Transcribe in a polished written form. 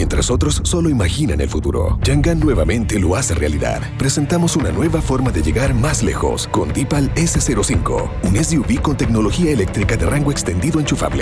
mientras otros solo imaginan el futuro. Yangan nuevamente lo hace realidad. Presentamos una nueva forma de llegar más lejos con Deepal S05, un SUV con tecnología eléctrica de rango extendido enchufable.